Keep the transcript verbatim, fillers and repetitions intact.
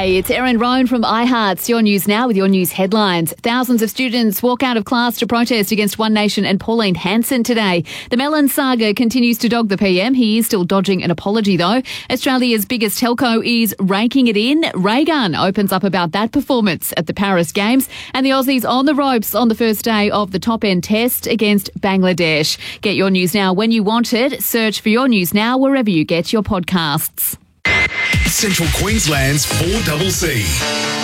G'day, it's Erin Roan from iHeart's Your News Now with your news headlines. Thousands of students walk out of class to protest against One Nation and Pauline Hanson today. The Mellon saga continues to dog the P M. He is still dodging an apology though. Australia's biggest telco is raking it in. Raygun opens up about that performance at the Paris Games. And the Aussies on the ropes on the first day of the top-end test against Bangladesh. Get your news now when you want it. Search for Your News Now wherever you get your podcasts. Central Queensland's four C C.